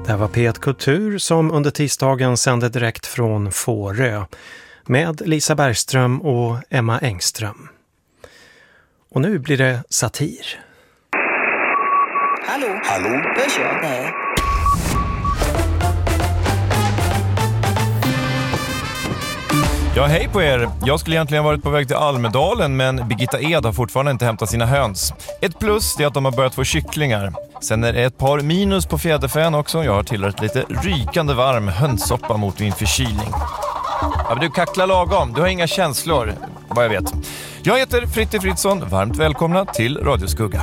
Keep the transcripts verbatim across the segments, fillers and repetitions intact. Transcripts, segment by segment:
Det var P ett Kultur som under tisdagen sände direkt från Fårö med Lisa Bergström och Emma Engström. Och nu blir det satir. Hallå? Hallå? Hörs jag? Nej. Ja, hej på er. Jag skulle egentligen varit på väg till Almedalen, men Birgitta Ed har fortfarande inte hämtat sina höns. Ett plus är att de har börjat få kycklingar. Sen är det ett par minus på fjäderfän också. Jag har tillrätt lite rykande varm hönssoppa mot min förkylning. Ja, men du kacklar lagom. Du har inga känslor, vad jag vet. Jag heter Fritte Fritzson. Varmt välkomna till Radioskugga.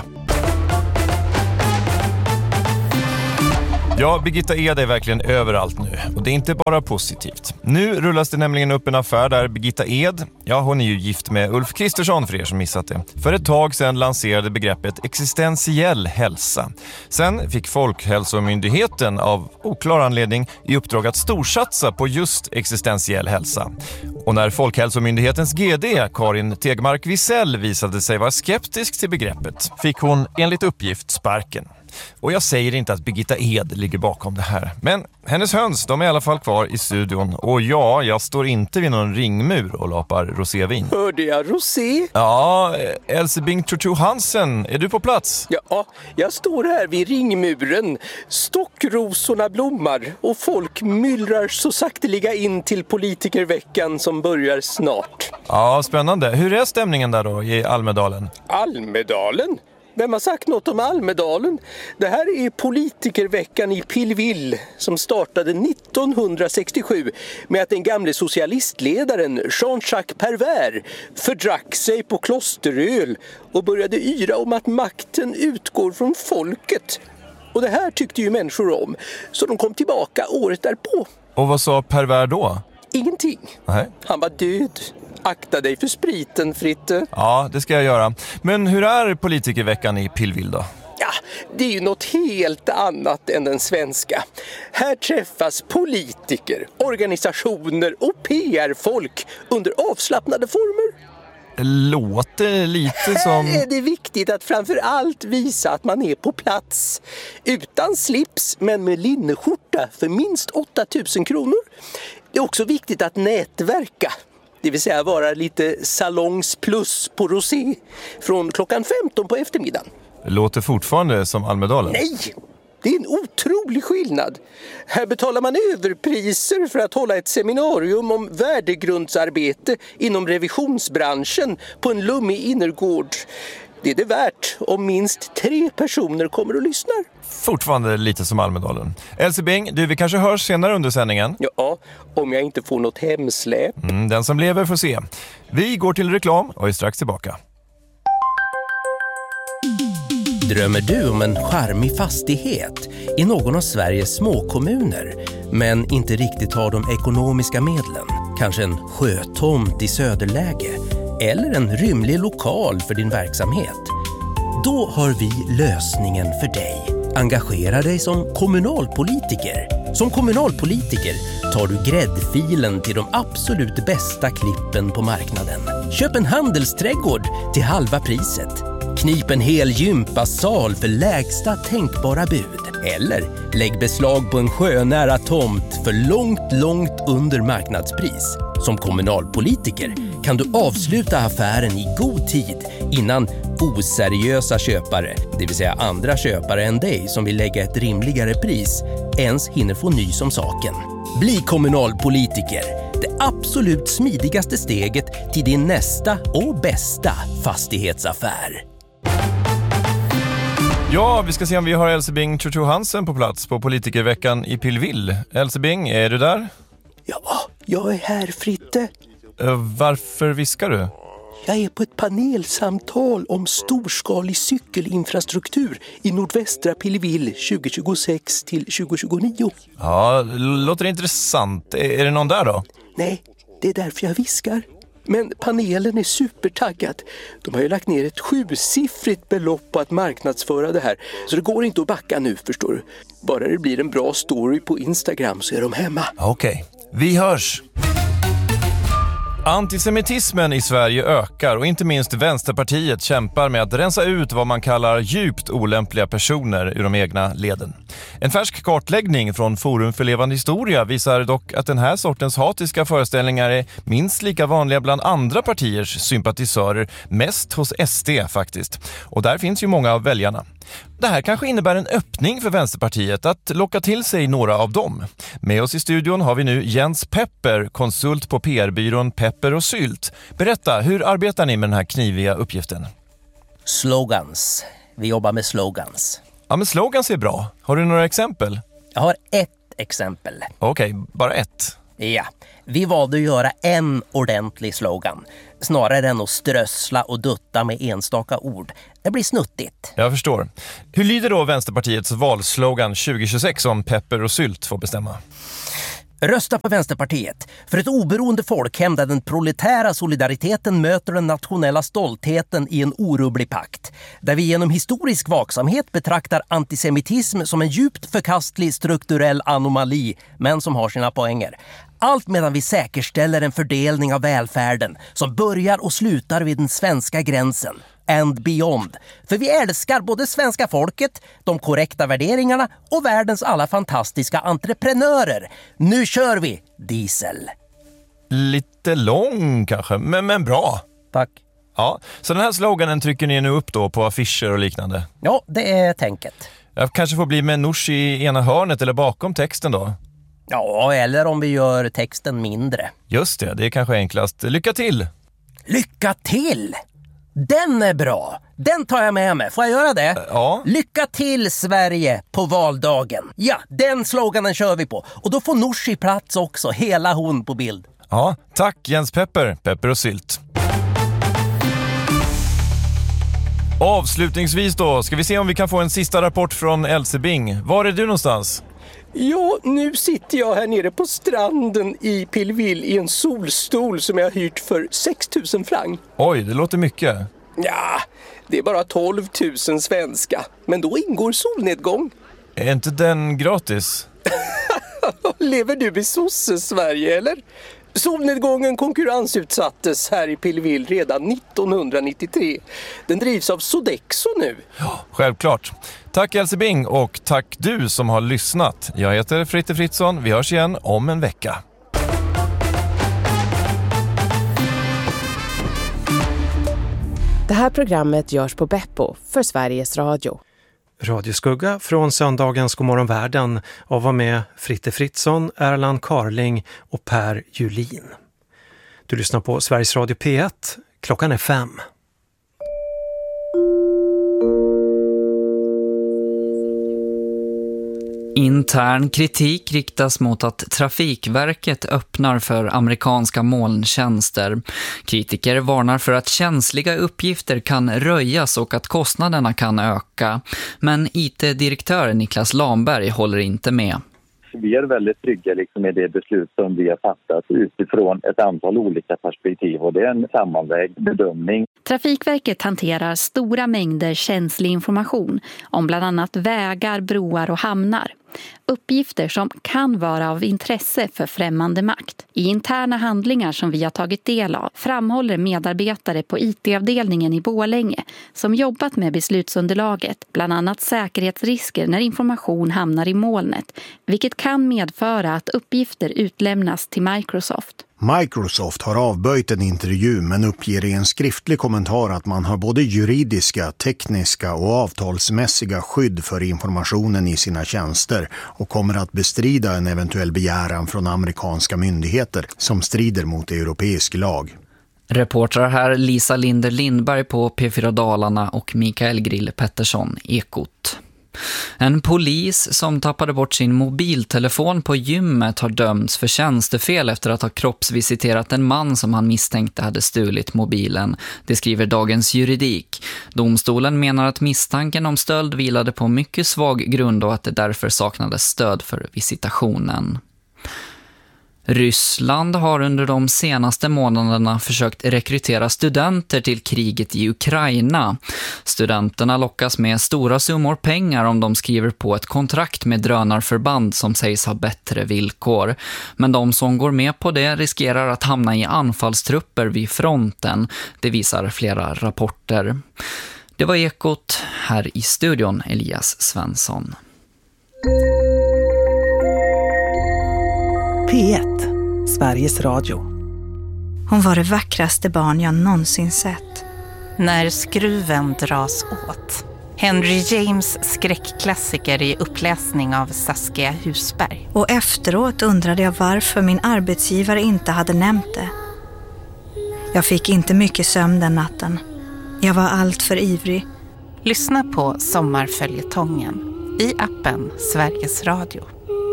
Ja, Birgitta Ed är verkligen överallt nu. Och det är inte bara positivt. Nu rullas det nämligen upp en affär där Birgitta Ed, ja hon är ju gift med Ulf Kristersson för er som missat det. För ett tag sedan lanserade begreppet existentiell hälsa. Sen fick Folkhälsomyndigheten av oklar anledning i uppdrag att storsatsa på just existentiell hälsa. Och när Folkhälsomyndighetens G D Karin Tegmark Wisell visade sig vara skeptisk till begreppet fick hon enligt uppgift sparken. Och jag säger inte att Birgitta Ed ligger bakom det här. Men hennes höns, de är i alla fall kvar i studion. Och ja, jag står inte vid någon ringmur och lapar rosévin. Hörde jag rosé? Ja, Else Bing Tutu Hansen, är du på plats? Ja, jag står här vid ringmuren. Stockrosorna blommar och folk myllrar så sakteliga in till politikerveckan som börjar snart. Ja, spännande. Hur är stämningen där då i Almedalen? Almedalen? Vem har sagt något om Almedalen? Det här är politikerveckan i Pilleville som startade nittonhundrasextiosju med att den gamle socialistledaren Jean-Jacques Pervert fördrack sig på klosteröl och började yra om att makten utgår från folket. Och det här tyckte ju människor om, så de kom tillbaka året därpå. Och vad sa Pervert då? Ingenting. Nej. Han var död. Akta dig för spriten, Fritte. Ja, det ska jag göra. Men hur är politikerveckan i Pilleville då? Ja, det är ju något helt annat än den svenska. Här träffas politiker, organisationer och P R-folk under avslappnade former. Det låter lite som... Här är det viktigt att framför allt visa att man är på plats. Utan slips, men med linneskjorta för minst åtta tusen kronor. Det är också viktigt att nätverka. Det vill säga vara lite salongs plus på rosé från klockan femton på eftermiddagen. Det låter fortfarande som Almedalen. Nej, det är en otrolig skillnad. Här betalar man överpriser för att hålla ett seminarium om värdegrundsarbete inom revisionsbranschen på en lummig innergård. Det är det värt om minst tre personer kommer och lyssnar. Fortfarande lite som Almedalen. Else Bing, du, vi kanske hörs senare under sändningen. Ja, om jag inte får något hemsläp. Mm, den som lever får se. Vi går till reklam och är strax tillbaka. Drömmer du om en charmig fastighet i någon av Sveriges småkommuner men inte riktigt har de ekonomiska medlen? Kanske en sjötomt i söderläge eller en rymlig lokal för din verksamhet? Då har vi lösningen för dig. Engagera dig som kommunalpolitiker. Som kommunalpolitiker tar du gräddfilen till de absolut bästa klippen på marknaden. Köp en handelsträdgård till halva priset. Knip en hel gympasal för lägsta tänkbara bud. Eller lägg beslag på en sjönära tomt för långt, långt under marknadspris. Som kommunalpolitiker kan du avsluta affären i god tid innan oseriösa köpare, det vill säga andra köpare än dig som vill lägga ett rimligare pris, ens hinner få nys om saken. Bli kommunalpolitiker. Det absolut smidigaste steget till din nästa och bästa fastighetsaffär. Ja, vi ska se om vi har Else Bing Tutu Hansen på plats på politikerveckan i Pilleville. Else Bing, är du där? Ja, jag är här, Fritte. Uh, varför viskar du? Jag är på ett panelsamtal om storskalig cykelinfrastruktur i nordvästra Pilleville tjugo tjugosex till tjugo tjugonio. Ja, låter intressant. Är, är det någon där då? Nej, det är därför jag viskar. Men panelen är supertaggad. De har ju lagt ner ett sjusiffrigt belopp på att marknadsföra det här. Så det går inte att backa nu, förstår du. Bara det blir en bra story på Instagram så är de hemma. Okej, okay. Vi hörs! Antisemitismen i Sverige ökar och inte minst Vänsterpartiet kämpar med att rensa ut vad man kallar djupt olämpliga personer ur de egna leden. En färsk kartläggning från Forum för levande historia visar dock att den här sortens hatiska föreställningar är minst lika vanliga bland andra partiers sympatisörer, mest hos S D faktiskt. Och där finns ju många av väljarna. Det här kanske innebär en öppning för Vänsterpartiet att locka till sig några av dem. Med oss i studion har vi nu Jens Pepper, konsult på P R-byrån Pepper och Sylt. Berätta, hur arbetar ni med den här kniviga uppgiften? Slogans. Vi jobbar med slogans. Ja, men slogans är bra. Har du några exempel? Jag har ett exempel. Okej, bara ett. Ja, vi valde att göra en ordentlig slogan. Snarare än att strössla och dutta med enstaka ord. Det blir snuttigt. Jag förstår. Hur lyder då Vänsterpartiets valslogan tjugo tjugosex om Pepper och Sylt får bestämma? Rösta på Vänsterpartiet för ett oberoende folkhem där den proletära solidariteten möter den nationella stoltheten i en orubblig pakt. Där vi genom historisk vaksamhet betraktar antisemitism som en djupt förkastlig strukturell anomali, men som har sina poänger. Allt medan vi säkerställer en fördelning av välfärden som börjar och slutar vid den svenska gränsen. And beyond. För vi älskar både svenska folket, de korrekta värderingarna och världens alla fantastiska entreprenörer. Nu kör vi, diesel. Lite lång kanske, men, men bra. Tack. Ja, så den här sloganen trycker ni nu upp då på affischer och liknande? Ja, det är tänket. Jag kanske får bli med Nors i ena hörnet eller bakom texten då? Ja, eller om vi gör texten mindre. Just det, det är kanske enklast. Lycka till! Lycka till! Den är bra. Den tar jag med mig. Får jag göra det? Ja. Lycka till Sverige på valdagen. Ja, den sloganen kör vi på. Och då får Norsi plats också. Hela hon på bild. Ja, tack Jens Pepper, Pepper och Sylt. Avslutningsvis då, ska vi se om vi kan få en sista rapport från Else Bing. Var är du någonstans? Ja, nu sitter jag här nere på stranden i Pilleville i en solstol som jag har hyrt för sex tusen franc. Oj, det låter mycket. Ja, det är bara tolv tusen svenska. Men då ingår solnedgång. Är inte den gratis? Lever du i sosse-Sverige, eller? Solnedgången konkurrensutsattes här i Pilleville redan nittonhundranittiotre. Den drivs av Sodexo nu. Ja, självklart. Tack Else Bing och tack du som har lyssnat. Jag heter Fritte Fritzson. Vi hörs igen om en vecka. Det här programmet görs på Beppo för Sveriges Radio. Radioskugga från söndagens Godmorgon Världen av var med Fritte Fritzson, Erland Karling och Per Julin. Du lyssnar på Sveriges Radio P ett. Klockan är fem. Intern kritik riktas mot att Trafikverket öppnar för amerikanska molntjänster. Kritiker varnar för att känsliga uppgifter kan röjas och att kostnaderna kan öka. Men I T-direktör Niklas Lamberg håller inte med. Vi är väldigt trygga liksom med det beslut som vi har fattat utifrån ett antal olika perspektiv, och det är en sammanvägd bedömning. Trafikverket hanterar stora mängder känslig information om bland annat vägar, broar och hamnar. Uppgifter som kan vara av intresse för främmande makt. I interna handlingar som vi har tagit del av framhåller medarbetare på I T-avdelningen i Borlänge som jobbat med beslutsunderlaget bland annat säkerhetsrisker när information hamnar i molnet, vilket kan medföra att uppgifter utlämnas till Microsoft. Microsoft har avböjt en intervju men uppger i en skriftlig kommentar att man har både juridiska, tekniska och avtalsmässiga skydd för informationen i sina tjänster och kommer att bestrida en eventuell begäran från amerikanska myndigheter som strider mot europeisk lag. Reportrar här Lisa Linder Lindberg på P fyra Dalarna och Mikael Grill Pettersson, Ekot. En polis som tappade bort sin mobiltelefon på gymmet har dömts för tjänstefel efter att ha kroppsvisiterat en man som han misstänkte hade stulit mobilen. Det skriver Dagens Juridik. Domstolen menar att misstanken om stöld vilade på mycket svag grund och att det därför saknades stöd för visitationen. Ryssland har under de senaste månaderna försökt rekrytera studenter till kriget i Ukraina. Studenterna lockas med stora summor pengar om de skriver på ett kontrakt med drönarförband som sägs ha bättre villkor. Men de som går med på det riskerar att hamna i anfallstrupper vid fronten. Det visar flera rapporter. Det var Ekot, här i studion Elias Svensson. P ett, Sveriges Radio. Hon var det vackraste barn jag någonsin sett. När skruven dras åt. Henry James skräckklassiker i uppläsning av Saskia Husberg. Och efteråt undrade jag varför min arbetsgivare inte hade nämnt det. Jag fick inte mycket sömn den natten. Jag var allt för ivrig. Lyssna på Sommarföljetongen i appen Sveriges Radio.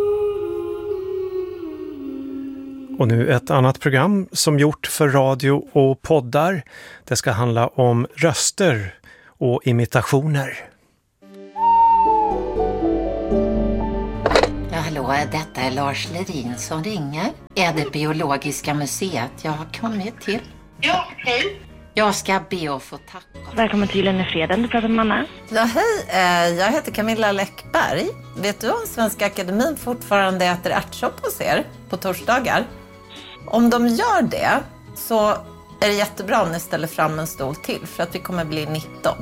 Och nu ett annat program som gjort för radio och poddar. Det ska handla om röster och imitationer. Ja, hallå, detta är Lars Lerin som ringer. Är det Biologiska museet jag har kommit till? Ja, hej. Jag ska be att få tacka. Välkommen till Gyllene Freden, du pratar med Manna. Ja, hej. Jag heter Camilla Läckberg. Vet du om Svenska Akademin fortfarande äter ärtsoppa hos er på torsdagar? Om de gör det så är det jättebra om ni ställer fram en stol till för att vi kommer bli nitton.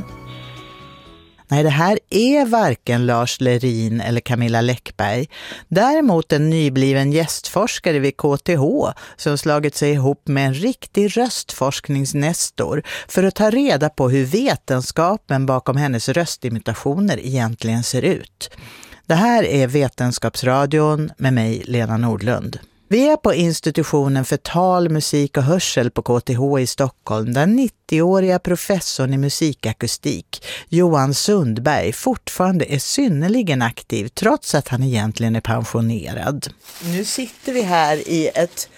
Nej, det här är varken Lars Lerin eller Camilla Läckberg. Däremot en nybliven gästforskare vid K T H som slagit sig ihop med en riktig röstforskningsnestor för att ta reda på hur vetenskapen bakom hennes röstimitationer egentligen ser ut. Det här är Vetenskapsradion med mig, Lena Nordlund. Vi är på institutionen för tal, musik och hörsel på K T H i Stockholm där nittioåriga professorn i musikakustik Johan Sundberg fortfarande är synnerligen aktiv trots att han egentligen är pensionerad. Nu sitter vi här i ett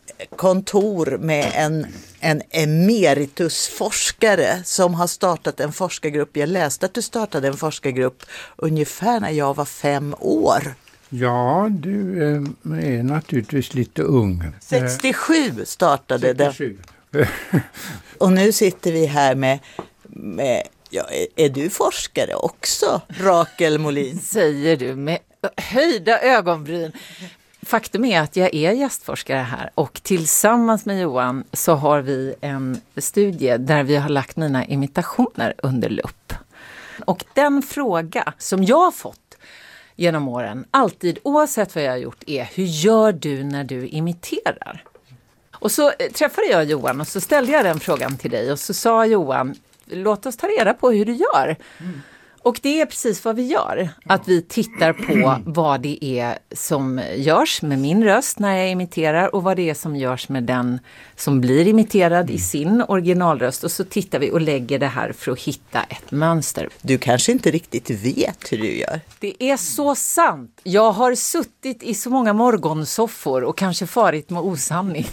kontor med en, en emeritusforskare som har startat en forskargrupp. Jag läste att du startade en forskargrupp ungefär när jag var fem år. Ja, du är naturligtvis lite ung. sextiosju startade sextiosju. det. Och nu sitter vi här med, med ja, är du forskare också, Rakel Molin? Säger du med höjda ögonbryn. Faktum är att jag är gästforskare här och tillsammans med Johan så har vi en studie där vi har lagt mina imitationer under lupp. Och den fråga som jag har fått genom åren, alltid oavsett vad jag har gjort, är hur gör du när du imiterar? Och så träffade jag Johan och så ställde jag den frågan till dig och så sa Johan, låt oss ta reda på hur du gör. Mm. Och det är precis vad vi gör. Att vi tittar på vad det är som görs med min röst när jag imiterar och vad det är som görs med den som blir imiterad i sin originalröst. Och så tittar vi och lägger det här för att hitta ett mönster. Du kanske inte riktigt vet hur du gör. Det är så sant. Jag har suttit i så många morgonsoffor och kanske farit med osanning.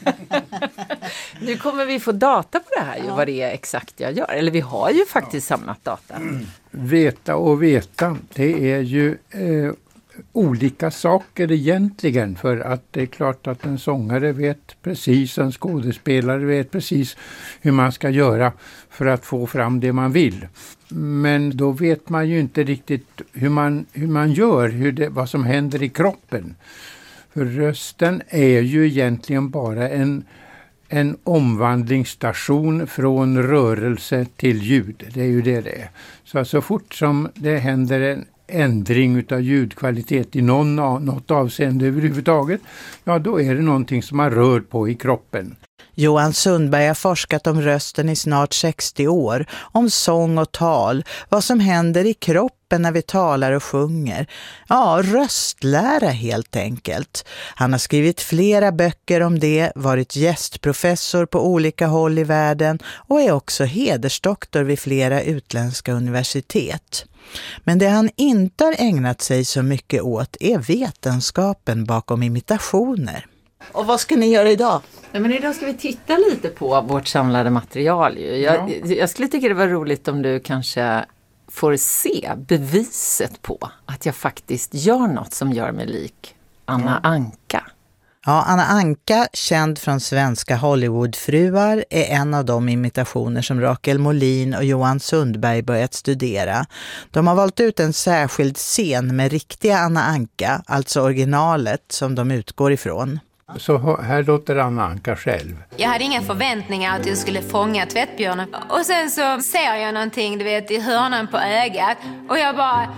Nu kommer vi få data på det här, ju, vad det är exakt jag gör. Eller vi har ju faktiskt samlat data. Veta och veta, det är ju eh, olika saker egentligen. För att det är klart att en sångare vet precis, en skådespelare vet precis hur man ska göra för att få fram det man vill. Men då vet man ju inte riktigt hur man, hur man gör, hur det, vad som händer i kroppen. För rösten är ju egentligen bara en En omvandlingsstation från rörelse till ljud. Det är ju det det är. Så, så fort som det händer en ändring av ljudkvalitet i någon, något avseende överhuvudtaget, ja då är det någonting som man rör på i kroppen. Johan Sundberg har forskat om rösten i snart sextio år, om sång och tal, vad som händer i kroppen när vi talar och sjunger. Ja, röstlära helt enkelt. Han har skrivit flera böcker om det, varit gästprofessor på olika håll i världen och är också hedersdoktor vid flera utländska universitet. Men det han inte har ägnat sig så mycket åt är vetenskapen bakom imitationer. Och vad ska ni göra idag? Ja, men idag ska vi titta lite på vårt samlade material. Ju. Jag, ja. jag skulle tycka det var roligt om du kanske får se beviset på att jag faktiskt gör något som gör mig lik Anna ja. Anka. Ja, Anna Anka, känd från svenska Hollywoodfruar, är en av de imitationer som Rakel Molin och Johan Sundberg börjat studera. De har valt ut en särskild scen med riktiga Anna Anka, alltså originalet som de utgår ifrån. Så här låter Anna Anka själv. Jag hade inga förväntningar att jag skulle fånga tvättbjörnen. Och sen så ser jag någonting, du vet, i hörnan på ögat. Och jag bara...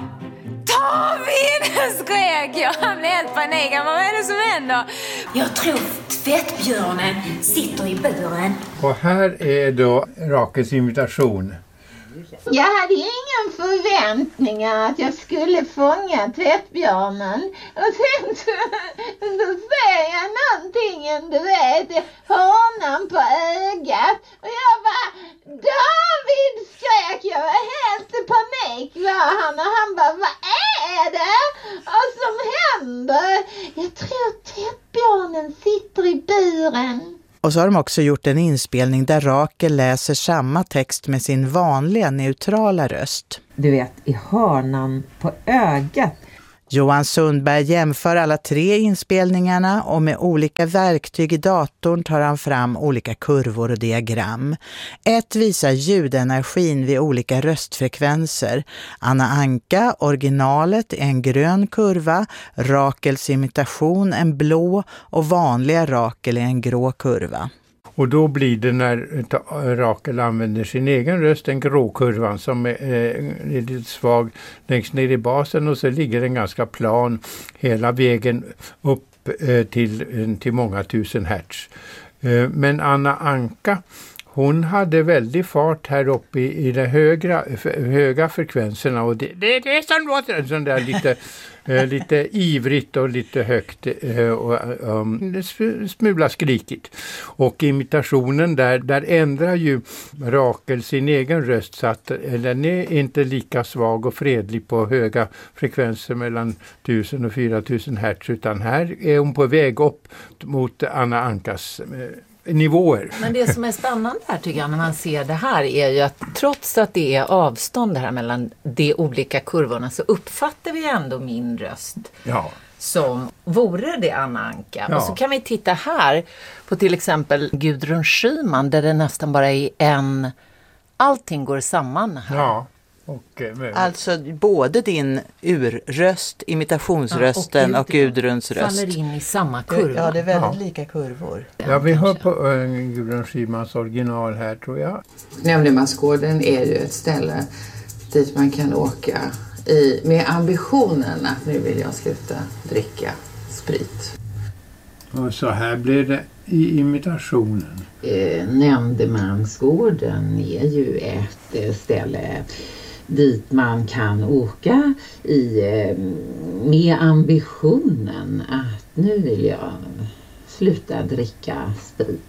David! Skrek jag. Han blev helt panik. Vad är det som händer? Jag tror tvättbjörnen sitter i buren. Och här är då Rakels imitation. Jag hade ingen förväntningar att jag skulle fånga tvättbjörnen. Och sen så, så ser jag någonting, du vet, hörnan på ögat. Och jag bara, David, skrek jag. Jag var helt i panik var han. Och han bara, vad är det? Och som händer? Jag tror tvättbjörnen sitter i buren. Och så har de också gjort en inspelning där Rakel läser samma text med sin vanliga neutrala röst. Du vet, i hörnan på ögat. Johan Sundberg jämför alla tre inspelningarna och med olika verktyg i datorn tar han fram olika kurvor och diagram. Ett visar ljudenergin vid olika röstfrekvenser. Anna Anka, originalet, är en grön kurva, Rakels imitation en blå och vanliga Rakel är en grå kurva. Och då blir det när Rakel använder sin egen röst en grå kurvan som är, är lite svag längst ner i basen och så ligger den ganska plan hela vägen upp till, till många tusen hertz. Men Anna Anka, hon hade väldigt fart här uppe i, i de högra, höga frekvenserna och det, det är det som låter sån där lite, eh, lite ivrigt och lite högt eh, och um, smula skrikigt. Och imitationen där, där ändrar ju Rakel sin egen röst så att den är inte lika svag och fredlig på höga frekvenser mellan tusen och fyra tusen hertz utan här är hon på väg upp mot Anna Ankas eh, nivåer. Men det som är spännande här tycker jag när man ser det här är ju att trots att det är avstånd här mellan de olika kurvorna så uppfattar vi ändå min röst ja. som vore det Anna Anka. Ja. Och så kan vi titta här på till exempel Gudrun Schyman där det nästan bara är en, allting går samman här. Ja. Och, alltså både din urröst, imitationsrösten ja, och, och Gudruns röst. Faller in i samma kurva. Ja, det är väldigt ja. lika kurvor. Ja, vi hör på uh, Gudrun Schymans original här tror jag. Nämndemansgården är ju ett ställe dit man kan åka i, med ambitionen att nu vill jag sluta dricka sprit. Och så här blir det i imitationen. Eh, Nämndemansgården är ju ett eh, ställe dit man kan åka i, eh, med ambitionen att nu vill jag sluta dricka sprit.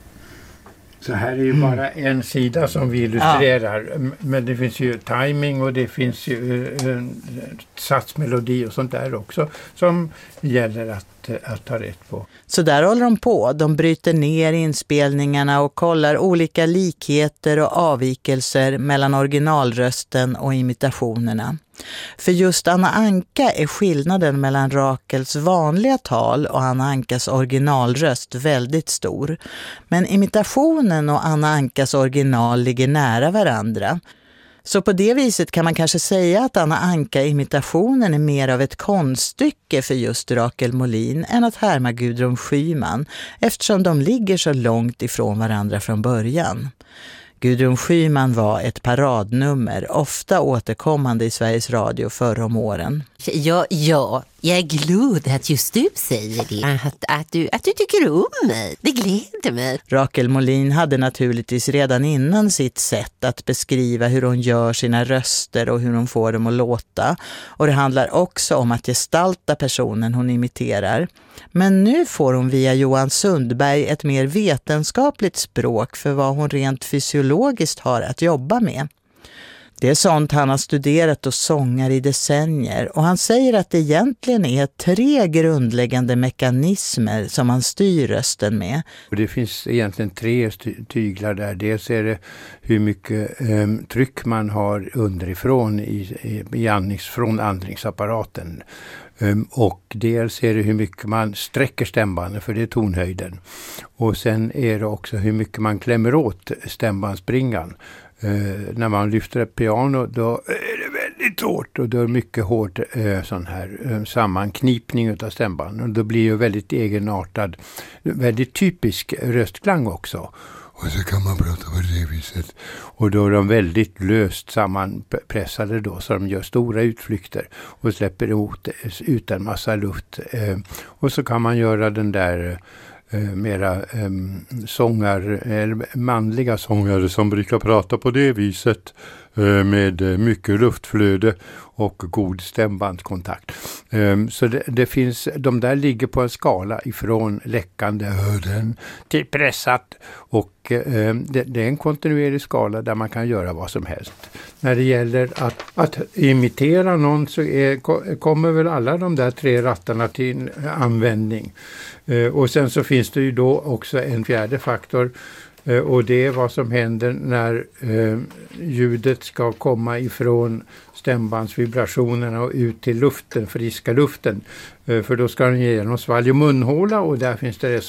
Så här är ju bara en sida som vi illustrerar. Ja. Men det finns ju timing och det finns ju eh, satsmelodi och sånt där också som gäller att, att ta rätt på. Så där håller de på. De bryter ner inspelningarna och kollar olika likheter och avvikelser mellan originalrösten och imitationerna. För just Anna Anka är skillnaden mellan Rakels vanliga tal och Anna Ankas originalröst väldigt stor. Men imitationen och Anna Ankas original ligger nära varandra. Så på det viset kan man kanske säga att Anna Anka-imitationen är mer av ett konststycke för just Rakel Molin än att härma Gudrun Schyman eftersom de ligger så långt ifrån varandra från början. Gudrun Schyman var ett paradnummer, ofta återkommande i Sveriges Radio förra om åren. Ja, ja, jag är glad att just du säger det. Att, att, du, att du tycker om mig. Det gläder mig. Rakel Molin hade naturligtvis redan innan sitt sätt att beskriva hur hon gör sina röster och hur hon får dem att låta. Och det handlar också om att gestalta personen hon imiterar. Men nu får hon via Johan Sundberg ett mer vetenskapligt språk för vad hon rent fysiologiskt har att jobba med. Det är sånt han har studerat och sångar i decennier, och han säger att det egentligen är tre grundläggande mekanismer som han styr rösten med. Och det finns egentligen tre tyglar där. Dels är det hur mycket eh, tryck man har underifrån i, i, i andnings, från andningsapparaten. Um, och dels är det hur mycket man sträcker stämbanden, för det är tonhöjden. Och sen är det också hur mycket man klämmer åt stämbandsbringan. Uh, när man lyfter ett piano, då är det väldigt hårt, och då är det mycket hård uh, sån här uh, sammanknipning av stämbanden. Och då blir det väldigt egenartad, väldigt typisk röstklang också. Och så kan man prata på det viset. Och då är de väldigt löst sammanpressade då, så de gör stora utflykter och släpper ut, ut en massa luft. Eh, och så kan man göra den där eh, mera eh, sångar, eller manliga sångare som brukar prata på det viset, eh, med mycket luftflöde och god stämbandskontakt. Um, så det, det finns, de där ligger på en skala ifrån läckande öden till pressat, och um, det, det är en kontinuerlig skala där man kan göra vad som helst. När det gäller att, att imitera någon så är, kommer väl alla de där tre rattarna till användning. Uh, och sen så finns det ju då också en fjärde faktor, uh, och det är vad som händer när uh, ljudet ska komma ifrån stämbandsvibrationerna och ut till luften, friska luften. För då ska den ge genom svalg och munhåla, och där finns det